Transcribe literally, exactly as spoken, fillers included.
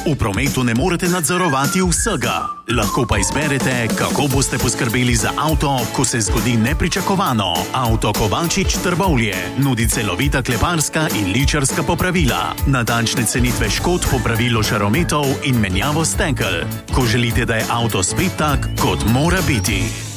V prometu ne morete nadzorovati vsega. Lahko pa izberete, kako boste poskrbeli za avto, ko se zgodi nepričakovano. Avto Kovačič Trbovlje nudi celovita kleparska in ličarska popravila, natančne cenitve škod, popravilo žarometov in menjavo stekel. Ko želite, da je avto spet tak, kot mora biti.